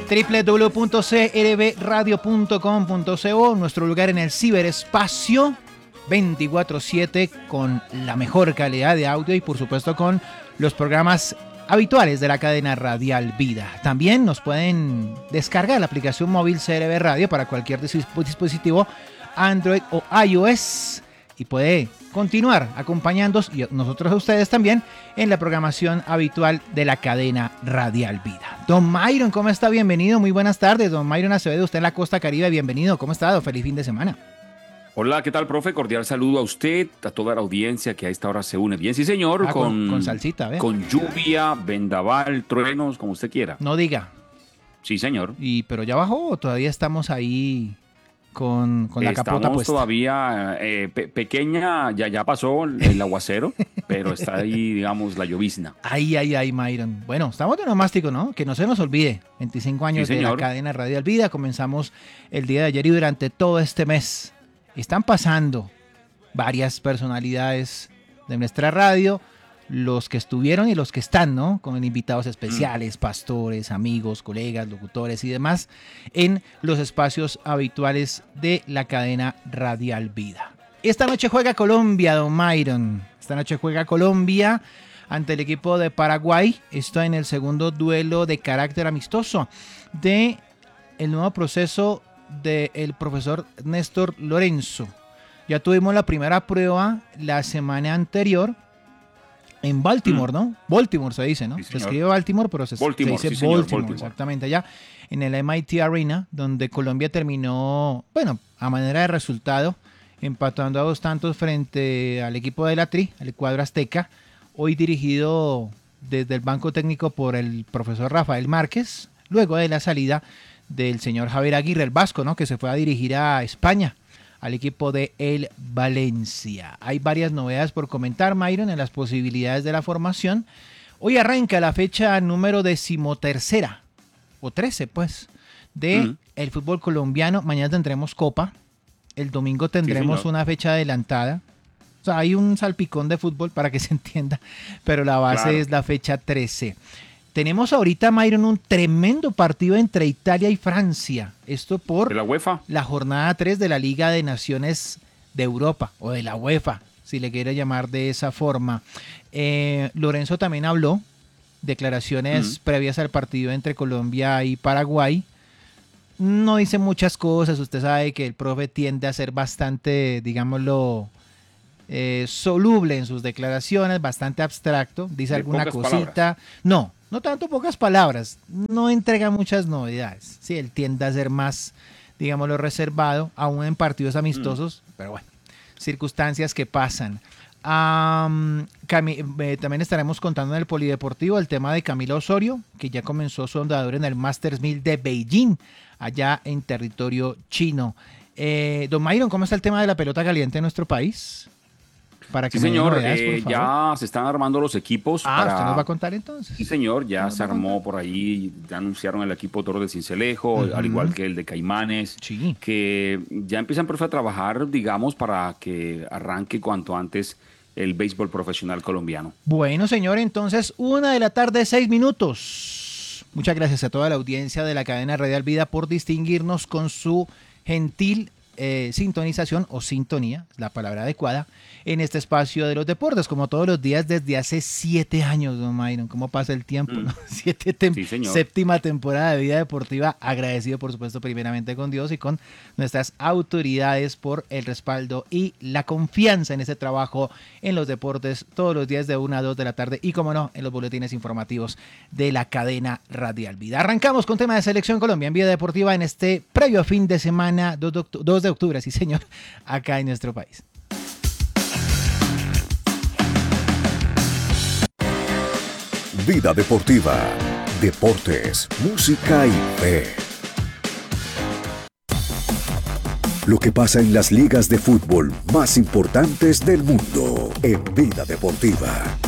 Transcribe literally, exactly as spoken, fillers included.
doble u doble u doble u punto c r b radio punto com punto co, nuestro lugar en el ciberespacio veinticuatro siete con la mejor calidad de audio y por supuesto con los programas habituales de la cadena radial Vida. También nos pueden descargar la aplicación móvil C R B Radio para cualquier dispositivo Android o iOS y puede continuar acompañándonos y nosotros a ustedes también en la programación habitual de la cadena radial Vida. Don Myron, ¿cómo está? Bienvenido, muy buenas tardes. Don Myron Acevedo, usted en la Costa Caribe, bienvenido. ¿Cómo está? Feliz fin de semana. Hola, ¿qué tal, profe? Cordial saludo a usted, a toda la audiencia que a esta hora se une. Bien, sí, señor, ah, con, con, con salsita, ¿ve? Con lluvia, vendaval, truenos, como usted quiera. No diga. Sí, señor. ¿Y pero ya bajó o todavía estamos ahí con, con la estamos capota puesta? Estamos todavía eh, pe- pequeña, ya, ya pasó el aguacero, pero está ahí, digamos, la llovizna. Ay, ay, ay, Myron. Bueno, estamos de nomástico, ¿no? Que no se nos olvide. veinticinco años sí, de la cadena radial Vida. Comenzamos el día de ayer y durante todo este mes están pasando varias personalidades de nuestra radio, los que estuvieron y los que están, ¿no? Con invitados especiales, mm. pastores, amigos, colegas, locutores y demás, en los espacios habituales de la cadena radial Vida. Esta noche juega Colombia, don Myron. Esta noche juega Colombia ante el equipo de Paraguay. Esto en el segundo duelo de carácter amistoso de el nuevo proceso del profesor Néstor Lorenzo. Ya tuvimos la primera prueba la semana anterior en Baltimore, mm. ¿no? Baltimore se dice, ¿no? Sí, se escribe Baltimore, pero se, Baltimore, se dice sí, señor, Baltimore, Baltimore, exactamente, allá en el M I T Arena, donde Colombia terminó, bueno, a manera de resultado, empatando a dos tantos frente al equipo de la Tri, al cuadro azteca, hoy dirigido desde el banco técnico por el profesor Rafael Márquez, luego de la salida del señor Javier Aguirre, el vasco, ¿no? Que se fue a dirigir a España, al equipo de el Valencia. Hay varias novedades por comentar, Myron, en las posibilidades de la formación. Hoy arranca la fecha número decimotercera, o trece, pues, de uh-huh. el fútbol colombiano. Mañana tendremos Copa, el domingo tendremos sí, una fecha adelantada. O sea, hay un salpicón de fútbol para que se entienda, pero la base claro. es la fecha trece. Tenemos ahorita, Myron, un tremendo partido entre Italia y Francia. Esto por ¿De la UEFA? La jornada tres de la Liga de Naciones de Europa, o de la UEFA, si le quiere llamar de esa forma. Eh, Lorenzo también habló, declaraciones uh-huh. previas al partido entre Colombia y Paraguay. No dice muchas cosas, usted sabe que el profe tiende a ser bastante, digámoslo, eh, soluble en sus declaraciones, bastante abstracto, dice de alguna cosita. Palabras. No. No tanto pocas palabras, no entrega muchas novedades. Sí, él tiende a ser más, digámoslo, reservado, aún en partidos amistosos, mm. pero bueno, circunstancias que pasan. Um, Cami- eh, también estaremos contando en el Polideportivo el tema de Camilo Osorio, que ya comenzó su andadura en el Masters mil de Beijing, allá en territorio chino. Eh, don Myron, ¿cómo está el tema de la pelota caliente en nuestro país? Para que sí, señor, novedades, eh, ya se están armando los equipos. Ah, para... ¿usted nos va a contar entonces? Sí, señor, ya se armó por ahí, ya anunciaron el equipo Toro de Cincelejo, uh-huh. al igual que el de Caimanes, sí. que ya empiezan profe, a trabajar, digamos, para que arranque cuanto antes el béisbol profesional colombiano. Bueno, señor, entonces, una de la tarde, seis minutos. Muchas gracias a toda la audiencia de la cadena Radial Vida por distinguirnos con su gentil Eh, sintonización o sintonía, la palabra adecuada, en este espacio de los deportes, como todos los días desde hace siete años, don Myron. ¿Cómo pasa el tiempo? Mm. ¿no? Siete tem- sí, séptima temporada de Vida Deportiva, agradecido por supuesto primeramente con Dios y con nuestras autoridades por el respaldo y la confianza en este trabajo en los deportes, todos los días de una a dos de la tarde y como no, en los boletines informativos de la cadena Radial Vida. Arrancamos con tema de Selección Colombia en Vida Deportiva en este previo fin de semana, dos de octubre, sí señor, acá en nuestro país. Vida Deportiva, deportes, música y fe. Lo que pasa en las ligas de fútbol más importantes del mundo en Vida Deportiva.